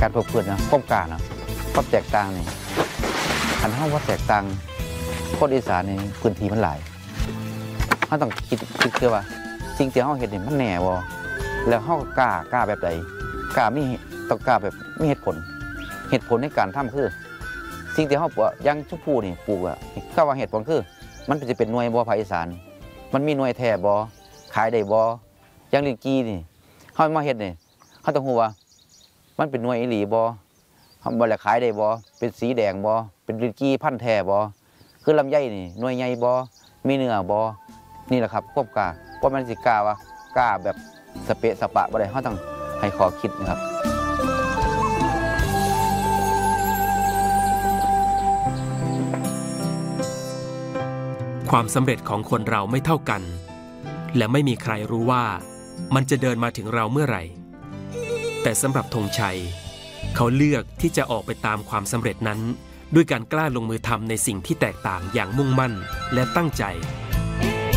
การประพฤตินะความกล้านะความแตกต่างนี่อันเฮาว่าแตกต่างคนอีสานนี่พื้นที่มันหลายเฮาต้องคิดคือว่าสิ่งที่เฮาเฮ็ดนี่มันแน่บ่แล้วเฮาก็กล้าแบบใดกล้ามีต้องกล้าแบบมีเหตุผลในการทำคือสิ่งที่เฮาปลูกอย่างชมพู่นี่ปลูกอ่ะก็ว่าเหตุผลคือมันจะเป็นหน่วยบ่ภาคอีสานมันมีหน่วยแท้บ่ขายได้บ่อย่างลิ้นจี่นี่เฮามาเฮ็ดนี่เฮาต้องรู้ว่ามันเป็นหน่วยอีหลีบ่เฮาบ่ได้ขายได้บ่เป็นสีแดงบ่เป็นลิ้นจี่พันธุ์แท้บ่คือลำไยนี่หน่วยใหญ่บ่มีเนื้อบ่นี่แหละครับความกล้าบ่แม่นสิกล้าว่ากล้าแบบสเปะสปะบ่ได้เฮาต้องให้ข้อคิดนะครับความสำเร็จของคนเราไม่เท่ากันและไม่มีใครรู้ว่ามันจะเดินมาถึงเราเมื่อไหร่แต่สำหรับธงชัยเขาเลือกที่จะออกไปตามความสำเร็จนั้นด้วยการกล้าลงมือทำในสิ่งที่แตกต่างอย่างมุ่งมั่นและตั้งใจ